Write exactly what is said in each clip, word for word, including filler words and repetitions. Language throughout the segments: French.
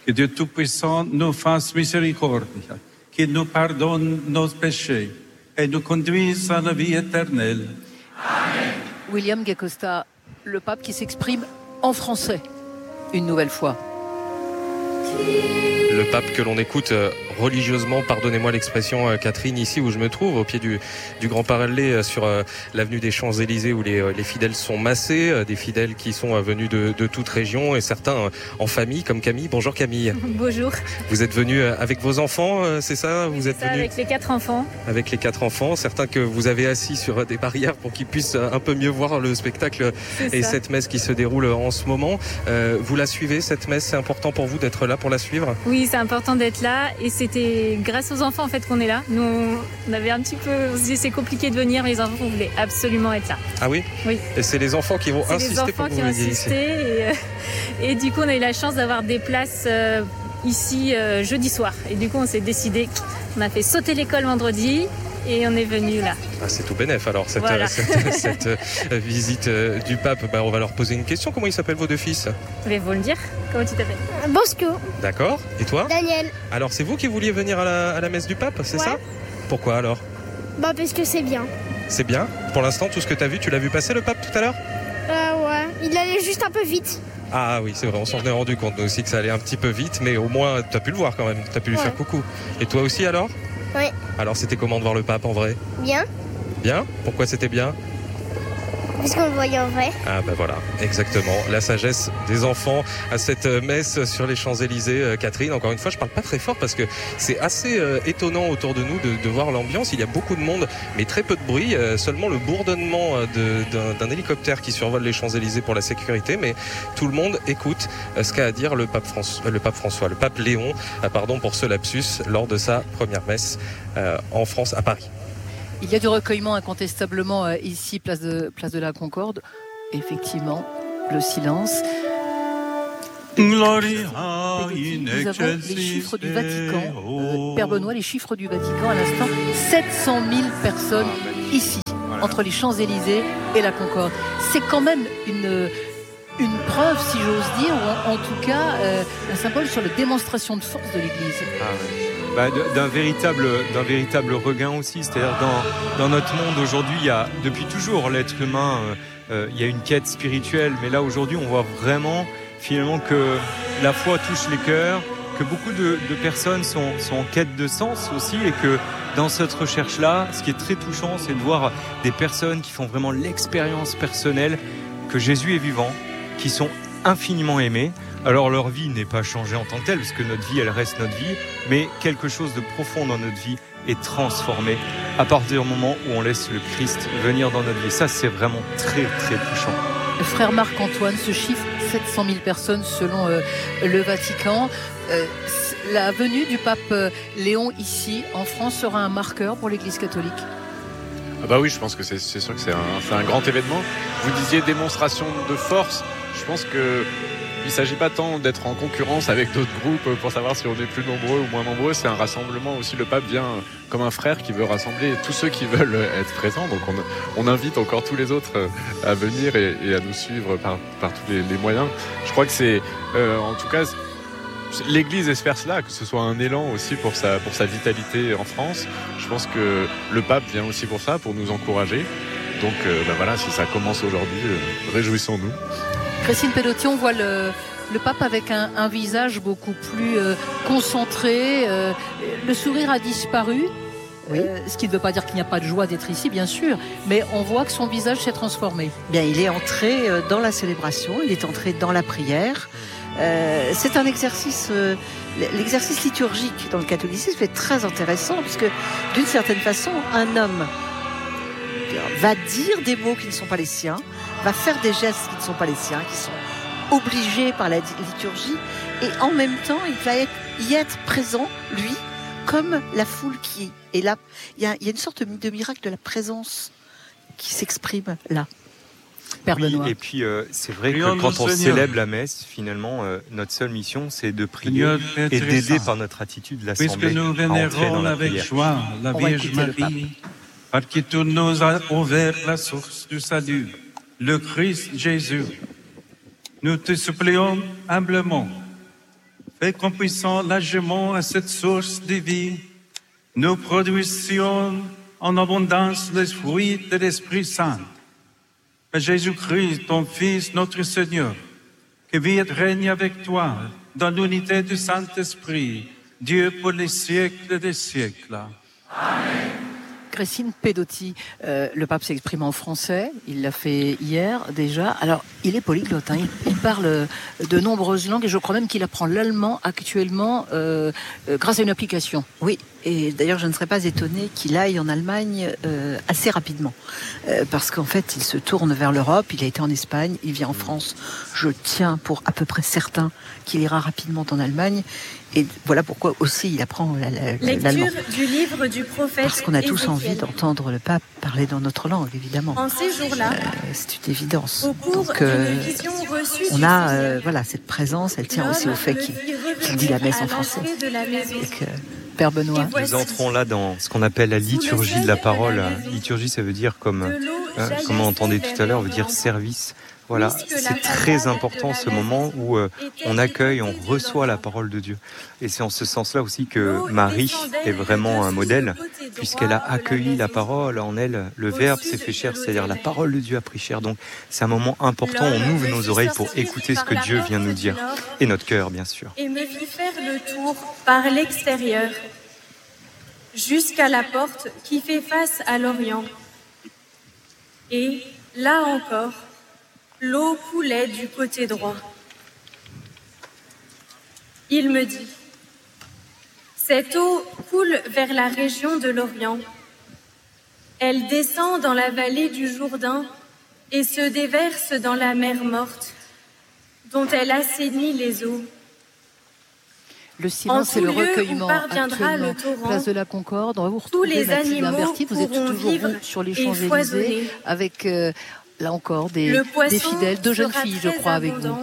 que Dieu Tout-Puissant nous fasse miséricorde, qu'il nous pardonne nos péchés et nous conduise à la vie éternelle. Amen. William Gacosta, le pape qui s'exprime en français, une nouvelle fois. Le pape que l'on écoute religieusement, pardonnez-moi l'expression, Catherine, ici où je me trouve, au pied du, du Grand Parallèle sur euh, l'avenue des Champs-Élysées, où les, les fidèles sont massés, euh, des fidèles qui sont euh, venus de, de toute région, et certains euh, en famille, comme Camille. Bonjour Camille. Bonjour. Vous êtes venue avec vos enfants, euh, c'est ça Vous c'est êtes ça, venue avec les quatre enfants. Avec les quatre enfants, certains que vous avez assis sur des barrières pour qu'ils puissent un peu mieux voir le spectacle c'est et ça. Cette messe qui se déroule en ce moment. Euh, vous la suivez, cette messe? C'est important pour vous d'être là pour la suivre? Oui, c'est important d'être là, et c'était grâce aux enfants en fait qu'on est là. Nous, on avait un petit peu, on se disait c'est compliqué de venir, mais les enfants voulaient absolument être là. Ah oui? Oui. Et c'est les enfants qui vont c'est insister les enfants pour que qui vous ont veniez insisté, ici. Et, euh, et du coup, on a eu la chance d'avoir des places euh, ici euh, jeudi soir. Et du coup, on s'est décidé, on a fait sauter l'école vendredi. Et on est venu là. Ah, c'est tout bénef alors, cette, voilà. cette, cette euh, visite euh, du pape. Bah, on va leur poser une question. Comment ils s'appellent vos deux fils? Je vais vous le dire. Comment tu t'appelles? Bosco. D'accord. Et toi? Daniel. Alors, c'est vous qui vouliez venir à la, à la messe du pape, c'est ouais. ça? Pourquoi alors? Bah, parce que c'est bien. C'est bien? Pour l'instant, tout ce que tu as vu, tu l'as vu passer le pape tout à l'heure? Euh, ouais. Il allait juste un peu vite. Ah oui, c'est vrai, on s'en est rendu compte nous aussi que ça allait un petit peu vite, mais au moins, tu as pu le voir quand même. Tu as pu lui ouais. faire coucou. Et toi aussi alors? Oui. Alors c'était comment de voir le pape en vrai? Bien. Bien? Pourquoi c'était bien? Parce qu'on le voyait en vrai. Ah ben voilà, exactement. La sagesse des enfants à cette messe sur les Champs-Élysées. Catherine, encore une fois, je parle pas très fort parce que c'est assez euh, étonnant autour de nous de, de voir l'ambiance. Il y a beaucoup de monde, mais très peu de bruit. Euh, seulement le bourdonnement de, d'un, d'un hélicoptère qui survole les Champs-Élysées pour la sécurité. Mais tout le monde écoute ce qu'a à dire le pape, François, le pape François, le pape Léon, euh, pardon pour ce lapsus, lors de sa première messe euh, en France, à Paris. Il y a du recueillement incontestablement euh, ici, place de, place de la Concorde. Effectivement, le silence. Gloria in Nous avons les chiffres du Vatican. Euh, Père Benoît, les chiffres du Vatican à l'instant. sept cent mille personnes ici, voilà. Entre les Champs-Élysées et la Concorde. C'est quand même une... une preuve, si j'ose dire, ou en, en tout cas euh, un symbole sur la démonstration de force de l'Église. Ah ouais. Bah, d'un véritable, d'un véritable regain aussi. C'est-à-dire dans, dans notre monde aujourd'hui, il y a depuis toujours l'être humain, euh, euh, il y a une quête spirituelle, mais là aujourd'hui, on voit vraiment finalement que la foi touche les cœurs, que beaucoup de, de personnes sont, sont en quête de sens aussi, et que dans cette recherche-là, ce qui est très touchant, c'est de voir des personnes qui font vraiment l'expérience personnelle que Jésus est vivant, qui sont infiniment aimés. Alors leur vie n'est pas changée en tant que telle, parce que notre vie, elle reste notre vie, mais quelque chose de profond dans notre vie est transformé à partir du moment où on laisse le Christ venir dans notre vie. Ça, c'est vraiment très, très touchant. Le frère Marc-Antoine, ce chiffre, sept cent mille personnes selon euh, le Vatican. Euh, la venue du pape euh, Léon ici, en France, sera un marqueur pour l'Église catholique. Ah bah oui, je pense que c'est, c'est sûr que c'est un, c'est un grand événement. Vous disiez démonstration de force. Je pense que il ne s'agit pas tant d'être en concurrence avec d'autres groupes pour savoir si on est plus nombreux ou moins nombreux. C'est un rassemblement aussi. Le pape vient comme un frère qui veut rassembler tous ceux qui veulent être présents. Donc on, on invite encore tous les autres à venir et, et à nous suivre par, par tous les, les moyens. Je crois que c'est, euh, en tout cas, l'Église espère cela, que ce soit un élan aussi pour sa, pour sa vitalité en France. Je pense que le pape vient aussi pour ça, pour nous encourager. Donc euh, ben voilà, si ça commence aujourd'hui, euh, réjouissons-nous. Christine Pedotti, on voit le, le pape avec un, un visage beaucoup plus euh, concentré. Euh, le sourire a disparu, oui. euh, ce qui ne veut pas dire qu'il n'y a pas de joie d'être ici, bien sûr, mais on voit que son visage s'est transformé. Bien, il est entré dans la célébration, il est entré dans la prière. Euh, c'est un exercice, euh, l'exercice liturgique dans le catholicisme est très intéressant, puisque d'une certaine façon, un homme va dire des mots qui ne sont pas les siens, va faire des gestes qui ne sont pas les siens, qui sont obligés par la liturgie, et en même temps, il va être, y être présent, lui, comme la foule qui est là. Il y a, il y a une sorte de miracle de la présence qui s'exprime là. Père oui, Benoît. Et puis, euh, c'est vrai que quand on célèbre la messe, finalement, euh, notre seule mission, c'est de prier Seigneur, et d'aider par notre attitude l'Assemblée puisque nous vénérons avec prière. joie la Vierge Marie, par qui tu nous as ouvert la source du salut, le Christ Jésus. Nous te supplions humblement, fais qu'en puissant largement à cette source de vie, nous produisions en abondance les fruits de l'Esprit Saint. Par Jésus-Christ, ton Fils, notre Seigneur, qui vit et règne avec toi dans l'unité du Saint-Esprit, Dieu pour les siècles des siècles. Amen. Christine Pedotti, euh, le pape s'exprime en français, il l'a fait hier déjà. Alors, il est polyglotte, hein, il, il parle de nombreuses langues et je crois même qu'il apprend l'allemand actuellement euh, euh, grâce à une application. Oui, et d'ailleurs je ne serais pas étonnée qu'il aille en Allemagne euh, assez rapidement. Euh, parce qu'en fait, il se tourne vers l'Europe, il a été en Espagne, il vient en France. Je tiens pour à peu près certain qu'il ira rapidement en Allemagne. Et voilà pourquoi aussi il apprend la, la, l'allemand. Lecture du livre du prophète Parce qu'on a tous Ézéchiel. envie d'entendre le pape parler dans notre langue, évidemment. En ces jours-là, euh, c'est une évidence. au cours Donc, euh, d'une vision reçue on du a Seigneur, euh, voilà cette présence, elle tient aussi au fait qu'il, qu'il dit la messe en français. de la maison. Et que Père Benoît. Nous entrons là dans ce qu'on appelle la liturgie de la parole. Liturgie, ça veut dire comme, euh, comme on entendait tout à l'heure, veut dire service. Voilà, c'est très important ce moment où euh, on accueille, on reçoit la parole de Dieu. Et c'est en ce sens-là aussi que Marie est vraiment un modèle, puisqu'elle a accueilli la parole. En elle, le Verbe s'est fait chair, c'est-à-dire la parole de Dieu a pris chair. Donc c'est un moment important, on ouvre nos oreilles pour écouter ce que Dieu vient nous dire. Et notre cœur, bien sûr. Et me fit faire le tour par l'extérieur, jusqu'à la porte qui fait face à l'Orient. Et, là encore, l'eau coulait du côté droit. Il me dit, cette eau coule vers la région de l'Orient. Elle descend dans la vallée du Jourdain et se déverse dans la mer morte, dont elle assainit les eaux. Le silence et le recueillement actuellement. Le torrent, Place de la Concorde, on va vous retrouver les Mathilde Imberti. Vous êtes toujours vous, sur les Champs-Élysées avec... Euh, Là encore, des, des fidèles, deux jeunes filles, je crois, avec vous.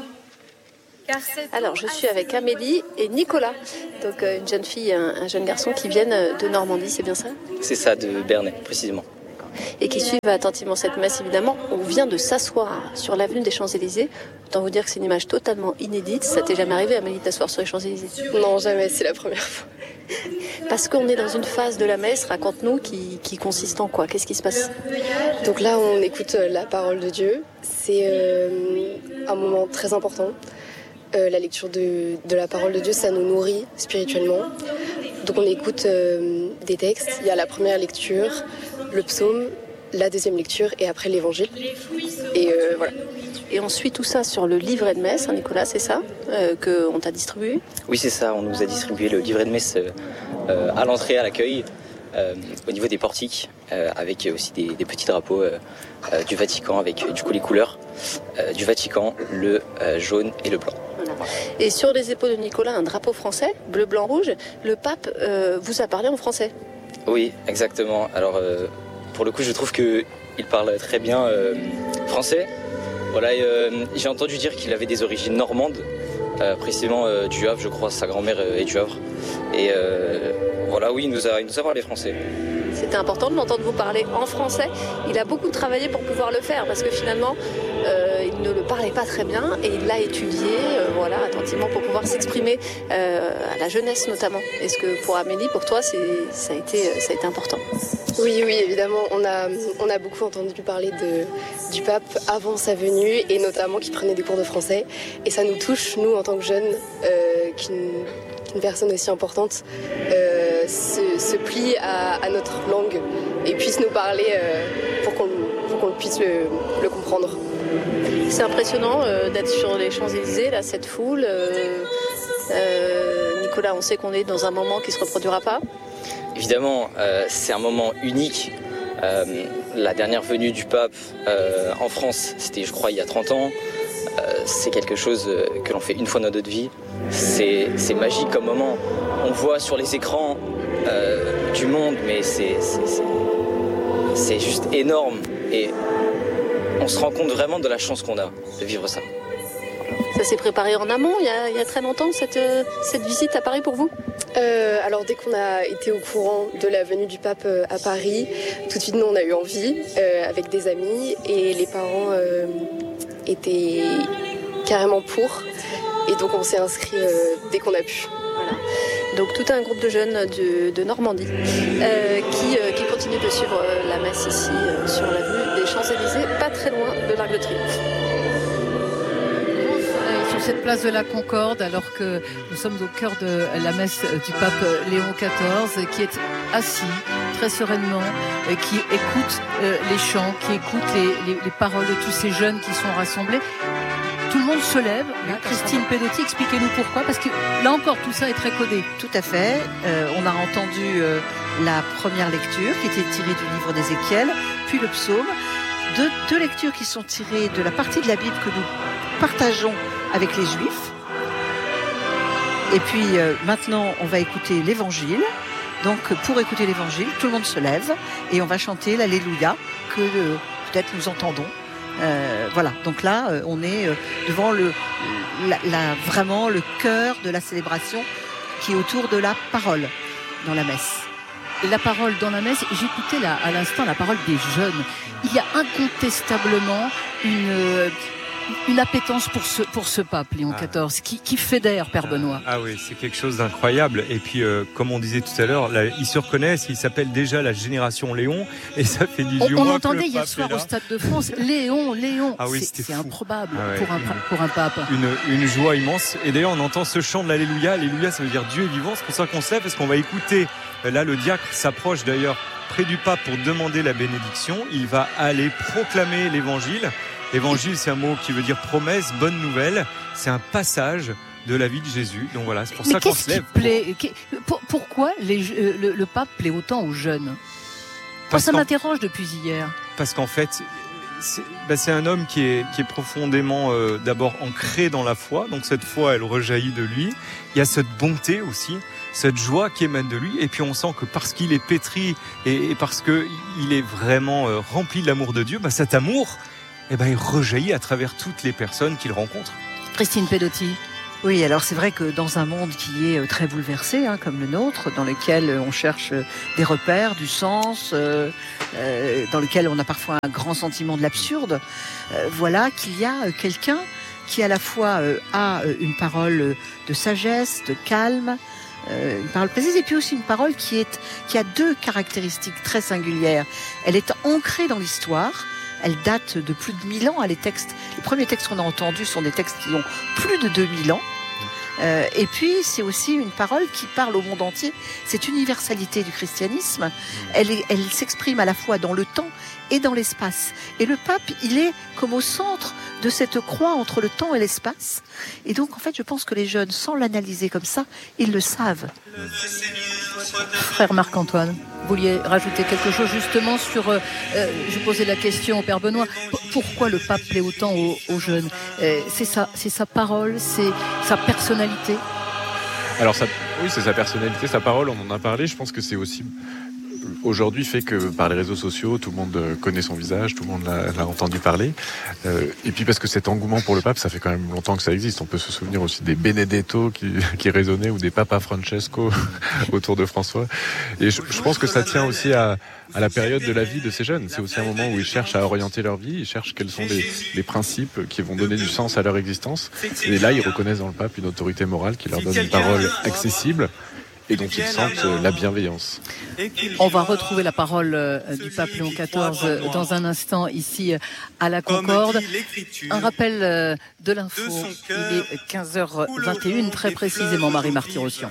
Alors, je suis avec Amélie et Nicolas, donc euh, une jeune fille et un, un jeune garçon qui viennent de Normandie, c'est bien ça ? C'est ça, de Bernay, précisément. Et qui suivent attentivement cette messe, évidemment. On vient de s'asseoir sur l'avenue des Champs-Élysées. Autant vous dire que c'est une image totalement inédite. Ça t'est jamais arrivé, Amélie, de t'asseoir sur les Champs-Élysées ? Non, jamais, c'est la première fois. Parce qu'on est dans une phase de la messe, raconte-nous, qui, qui consiste en quoi ? Qu'est-ce qui se passe ? Donc là, on écoute la parole de Dieu. C'est euh, un moment très important. Euh, la lecture de, de la parole de Dieu, ça nous nourrit spirituellement. Donc on écoute euh, des textes. Il y a la première lecture, le psaume, la deuxième lecture et après l'évangile. Et euh, voilà. Et on suit tout ça sur le livret de messe, hein, Nicolas, c'est ça euh, qu'on t'a distribué ? Oui, c'est ça. On nous a distribué le livret de messe euh, à l'entrée, à l'accueil, euh, au niveau des portiques, euh, avec aussi des, des petits drapeaux euh, euh, du Vatican, avec du coup les couleurs euh, du Vatican, le euh, jaune et le blanc. Et sur les épaules de Nicolas, un drapeau français, bleu, blanc, rouge. Le pape euh, vous a parlé en français ? Oui, exactement. Alors, euh, pour le coup, je trouve qu'il parle très bien euh, français. Voilà, euh, j'ai entendu dire qu'il avait des origines normandes, euh, précisément euh, du Havre, je crois, sa grand-mère euh, est du Havre. Et euh, voilà, oui, il nous a, il nous a parlé français. C'était important de l'entendre vous parler en français. Il a beaucoup travaillé pour pouvoir le faire, parce que finalement, euh, il ne le parlait pas très bien, et il l'a étudié, euh, voilà, attentivement, pour pouvoir s'exprimer euh, à la jeunesse notamment. Est-ce que pour Amélie, pour toi, c'est, ça a été, ça a été important ? Oui, oui, évidemment. On a, on a beaucoup entendu parler de, du pape avant sa venue, et notamment qu'il prenait des cours de français. Et ça nous touche, nous, en tant que jeunes, euh, qu'une, qu'une personne aussi importante euh, se, se plie à, à notre langue et puisse nous parler euh, pour, qu'on, pour qu'on puisse le, le comprendre. C'est impressionnant euh, d'être sur les Champs-Élysées, là, cette foule. Euh, euh, Nicolas, on sait qu'on est dans un moment qui ne se reproduira pas. Évidemment, euh, c'est un moment unique. Euh, la dernière venue du pape euh, en France, c'était, je crois, il y a trente ans. Euh, c'est quelque chose que l'on fait une fois dans notre vie. C'est, c'est magique comme moment. On voit sur les écrans euh, du monde, mais c'est, c'est, c'est, c'est juste énorme. Et on se rend compte vraiment de la chance qu'on a de vivre ça. Ça s'est préparé en amont, il y a, il y a très longtemps, cette, cette visite à Paris pour vous ? euh, Alors dès qu'on a été au courant de la venue du pape à Paris, tout de suite nous on a eu envie, euh, avec des amis, et les parents euh, étaient carrément pour. Et donc on s'est inscrit euh, dès qu'on a pu. Voilà. Donc tout un groupe de jeunes de, de Normandie euh, qui, euh, qui continuent de suivre euh, la messe ici euh, sur l'avenue des Champs-Élysées, pas très loin de l'Arc de Triomphe. Sur cette place de la Concorde, alors que nous sommes au cœur de la messe du pape Léon quatorze, qui est assis très sereinement, qui écoute les chants, qui écoute les, les, les paroles de tous ces jeunes qui sont rassemblés. Tout le monde se lève. Christine Pedotti, expliquez-nous pourquoi, parce que là encore, tout ça est très codé. Tout à fait. Euh, on a entendu euh, la première lecture qui était tirée du livre d'Ézéchiel, puis le psaume. Deux, deux lectures qui sont tirées de la partie de la Bible que nous partageons avec les Juifs. Et puis euh, maintenant, on va écouter l'Évangile. Donc pour écouter l'Évangile, tout le monde se lève et on va chanter l'Alléluia que euh, peut-être nous entendons. Euh, voilà, donc là, euh, on est euh, devant le, la, la, vraiment le cœur de la célébration qui est autour de la parole dans la messe. La parole dans la messe, j'écoutais là, à l'instant la parole des jeunes. Il y a incontestablement une, euh, une appétence pour ce, pour ce pape, Léon quatorze, qui, qui fédère, Père Benoît. Ah, ah oui, c'est quelque chose d'incroyable. Et puis, euh, comme on disait tout à l'heure, là, ils se reconnaissent, ils s'appellent déjà la génération Léon, et ça fait dix-huit on, mois on entendait que le hier pape soir est là. Au Stade de France, Léon, Léon, ah oui, c'est, c'est improbable ah ouais, pour, un, une, pour un pape. Une, une joie immense. Et d'ailleurs, on entend ce chant de l'Alléluia. Alléluia, ça veut dire Dieu est vivant. C'est pour ça qu'on se lève, parce qu'on va écouter. Là, le diacre s'approche d'ailleurs près du pape pour demander la bénédiction. Il va aller proclamer l'évangile. L'évangile, c'est un mot qui veut dire promesse, bonne nouvelle. C'est un passage de la vie de Jésus. Donc voilà, c'est pour Mais ça qu'on se lève. Plaît, pour... Pourquoi les, le, le pape plaît autant aux jeunes? Moi, ça m'interroge depuis hier. Parce qu'en fait, c'est, ben c'est un homme qui est, qui est profondément euh, d'abord ancré dans la foi. Donc cette foi, elle rejaillit de lui. Il y a cette bonté aussi, cette joie qui émane de lui. Et puis on sent que parce qu'il est pétri et, et parce qu'il est vraiment euh, rempli de l'amour de Dieu, ben cet amour, eh ben, il rejaillit à travers toutes les personnes qu'il rencontre. Christine Pedotti. Oui, alors c'est vrai que dans un monde qui est très bouleversé, hein, comme le nôtre, dans lequel on cherche des repères, du sens, euh, euh, dans lequel on a parfois un grand sentiment de l'absurde, euh, voilà qu'il y a quelqu'un qui à la fois euh, a une parole de sagesse, de calme, euh, une parole précise, et puis aussi une parole qui, est, qui a deux caractéristiques très singulières. Elle est ancrée dans l'histoire. Elle date de plus de mille ans. Les textes, les premiers textes qu'on a entendus sont des textes qui ont plus de deux mille ans. Euh, et puis, c'est aussi une parole qui parle au monde entier. Cette universalité du christianisme, elle, est, elle s'exprime à la fois dans le temps et dans l'espace. Et le pape, il est comme au centre de cette croix entre le temps et l'espace. Et donc, en fait, je pense que les jeunes, sans l'analyser comme ça, ils le savent. Frère Marc-Antoine, vous vouliez rajouter quelque chose justement sur... Euh, je posais la question au Père Benoît, p- pourquoi le pape plaît autant aux, aux jeunes? euh, c'est, sa, c'est sa parole, c'est sa personnalité? Alors ça, oui, c'est sa personnalité, sa parole, on en a parlé. Je pense que c'est aussi... aujourd'hui fait que par les réseaux sociaux, tout le monde connaît son visage, tout le monde l'a, l'a entendu parler. Euh, et puis parce que cet engouement pour le pape, ça fait quand même longtemps que ça existe. On peut se souvenir aussi des Benedetto qui, qui résonnaient ou des Papa Francesco autour de François. Et je, je pense que ça tient aussi à, à la période de la vie de ces jeunes. C'est aussi un moment où ils cherchent à orienter leur vie, ils cherchent quels sont les, les principes qui vont donner du sens à leur existence. Et là, ils reconnaissent dans le pape une autorité morale qui leur donne une parole accessible et dont ils sentent la bienveillance. On va retrouver la parole euh, du pape Léon quatorze euh, dans un instant ici euh, à la Concorde. Un rappel euh, de l'info, il est quinze heures vingt et une très précisément, Marie-Marty Rossian.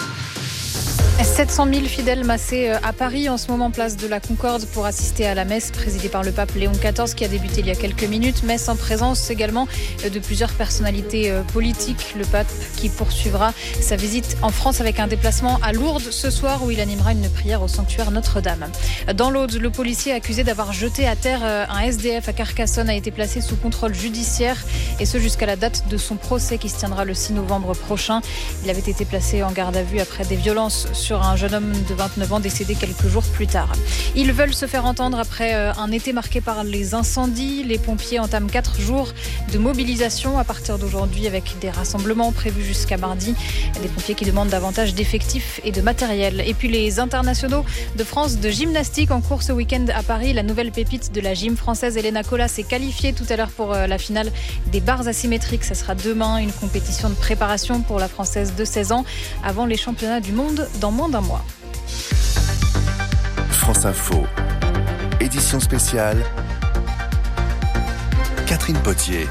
sept cent mille fidèles massés à Paris en ce moment, place de la Concorde, pour assister à la messe présidée par le pape Léon quatorze qui a débuté il y a quelques minutes. Messe en présence également de plusieurs personnalités politiques. Le pape qui poursuivra sa visite en France avec un déplacement à Lourdes ce soir où il animera une prière au sanctuaire Notre-Dame. Dans l'Aude, le policier accusé d'avoir jeté à terre un S D F à Carcassonne a été placé sous contrôle judiciaire et ce jusqu'à la date de son procès qui se tiendra le six novembre prochain. Il avait été placé en garde à vue après des violences sur sur un jeune homme de vingt-neuf ans décédé quelques jours plus tard. Ils veulent se faire entendre après un été marqué par les incendies. Les pompiers entament quatre jours de mobilisation à partir d'aujourd'hui avec des rassemblements prévus jusqu'à mardi. Des pompiers qui demandent davantage d'effectifs et de matériel. Et puis les internationaux de France de gymnastique en cours ce week-end à Paris. La nouvelle pépite de la gym française, Elena Colas, s'est qualifiée tout à l'heure pour la finale des barres asymétriques. Ça sera demain, une compétition de préparation pour la Française de seize ans avant les championnats du monde dans moins d'un mois. France Info, édition spéciale, Catherine Potier.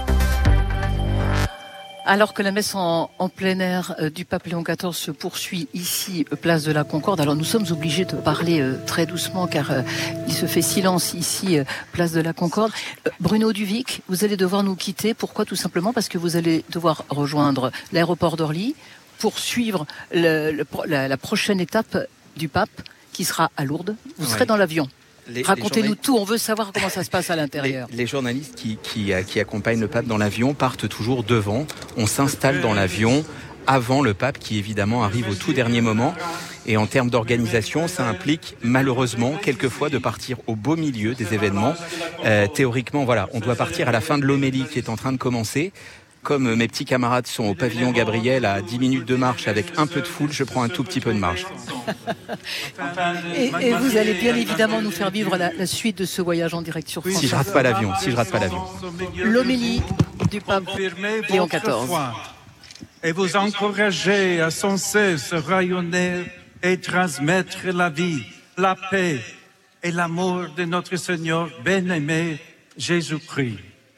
Alors que la messe en, en plein air euh, du pape Léon quatorze se poursuit ici, euh, place de la Concorde, alors nous sommes obligés de parler euh, très doucement car euh, il se fait silence ici, euh, place de la Concorde. Euh, Bruno Duvic, vous allez devoir nous quitter. Pourquoi? Tout simplement parce que vous allez devoir rejoindre l'aéroport d'Orly pour suivre le, le, la, la prochaine étape du pape qui sera à Lourdes. Vous ouais. serez dans l'avion. Les, Racontez-nous les tout, on veut savoir comment ça se passe à l'intérieur. Les, les journalistes qui, qui, qui accompagnent le pape dans l'avion partent toujours devant. On s'installe dans l'avion avant le pape qui évidemment arrive au tout dernier moment. Et en termes d'organisation, ça implique malheureusement quelquefois de partir au beau milieu des événements. Euh, théoriquement, voilà, on doit partir à la fin de l'homélie qui est en train de commencer. Comme mes petits camarades sont au pavillon Gabriel à dix minutes de marche avec un peu de foule, je prends un tout petit peu de marge. et, et vous allez bien évidemment nous faire vivre la, la suite de ce voyage en direct sur France. Si je rate pas l'avion, si je rate pas l'avion. L'homélie du pape Léon quatorze. Et vous encouragez à sans cesse rayonner et transmettre la vie, la paix et l'amour de notre Seigneur bien-aimé Jésus-Christ.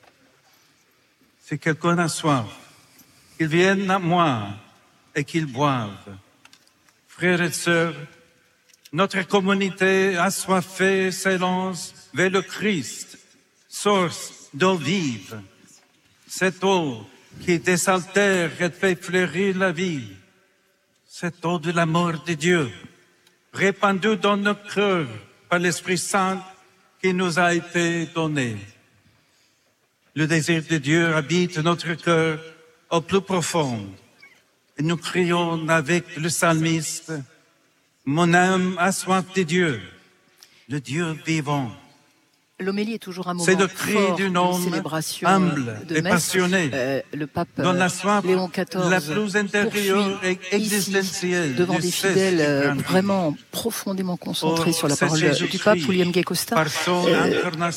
Si quelqu'un a soif, qu'il vienne à moi et qu'il boive. Frères et sœurs, notre communauté assoiffée s'élance vers le Christ, source d'eau vive. Cette eau qui désaltère et fait fleurir la vie. Cette eau de l'amour de Dieu, répandue dans nos cœurs par l'Esprit Saint qui nous a été donné. Le désir de Dieu habite notre cœur au plus profond. Et nous crions avec le psalmiste, « Mon âme a soif de Dieu, le Dieu vivant. » L'homélie est toujours un moment C'est le cri fort d'un de homme célébration humble de et messe. passionné, euh, le pape dans la soif Léon quatorze la plus intérieure et existentielle devant du des fidèles euh, Christ. vraiment profondément concentrés Or, sur la c'est parole Jésus du pape Christ, William Gay Costa. par son Euh, incarnation,